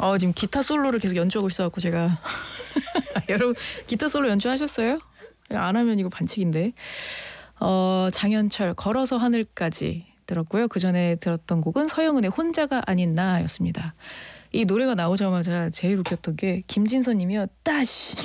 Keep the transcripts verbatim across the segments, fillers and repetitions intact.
어 지금 기타 솔로를 계속 연주하고 있어갖고 제가 여러분 기타 솔로 연주하셨어요? 안 하면 이거 반칙인데. 어 장현철 걸어서 하늘까지 들었고요. 그 전에 들었던 곡은 서영은의 혼자가 아닌 나였습니다. 이 노래가 나오자마자 제일 웃겼던 게 김진서님이요. 따시.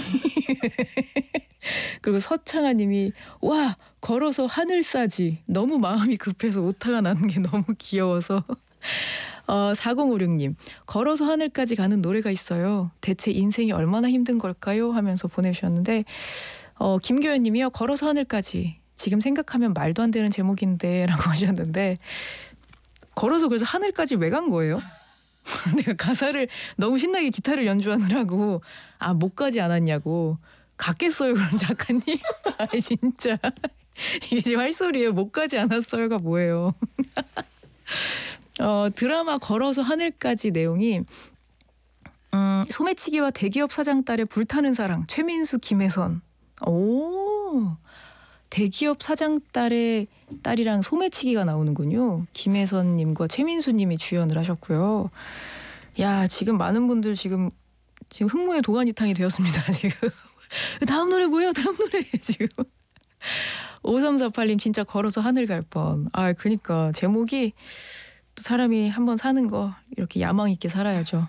그리고 서창아님이 와 걸어서 하늘 싸지. 너무 마음이 급해서 오타가 나는 게 너무 귀여워서. 어, 사공오육님 걸어서 하늘까지 가는 노래가 있어요. 대체 인생이 얼마나 힘든 걸까요? 하면서 보내주셨는데 어, 김교현님이요. 걸어서 하늘까지. 지금 생각하면 말도 안 되는 제목인데 라고 하셨는데 걸어서 그래서 하늘까지 왜 간 거예요? 내가 가사를 너무 신나게 기타를 연주하느라고 아 못 가지 않았냐고. 갔겠어요 그럼 작가님? 아 진짜 이게 지금 할 소리예요. 못 가지 않았어요가 뭐예요. 어, 드라마 걸어서 하늘까지 내용이 음, 소매치기와 대기업 사장 딸의 불타는 사랑 최민수 김혜선. 오 대기업 사장 딸의 딸이랑 소매치기가 나오는군요. 김혜선님과 최민수님이 주연을 하셨고요. 야 지금 많은 분들 지금 지금 흥무의 도가니탕이 되었습니다. 지금 다음 노래 뭐예요? 다음 노래 지금. 오삼사팔님 진짜 걸어서 하늘 갈 뻔. 아 그니까 제목이 또 사람이 한번 사는 거 이렇게 야망 있게 살아야죠.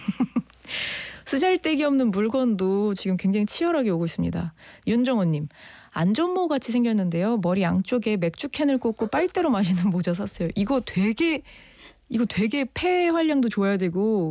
쓰잘데기 없는 물건도 지금 굉장히 치열하게 오고 있습니다. 윤정호님 안전모 같이 생겼는데요. 머리 양쪽에 맥주 캔을 꽂고 빨대로 마시는 모자 샀어요. 이거 되게 이거 되게 폐 활량도 줘야 되고